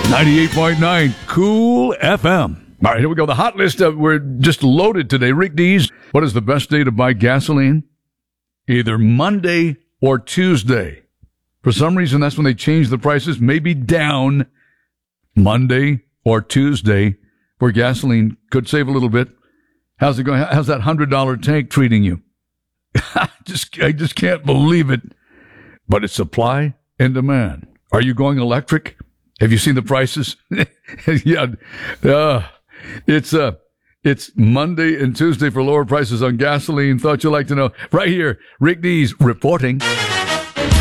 98.9 Cool FM. All right, here we go. The hot list. We're just loaded today. Rick Dees, what is the best day to buy gasoline? Either Monday or Tuesday. For some reason, that's when they change the prices. Maybe down Monday or Tuesday, where gasoline could save a little bit. How's it going? How's that $100 tank treating you? I just can't believe it. But it's supply and demand. Are you going electric? Have you seen the prices? Yeah. It's Monday and Tuesday for lower prices on gasoline. Thought you'd like to know. Right here, Rick Dees reporting.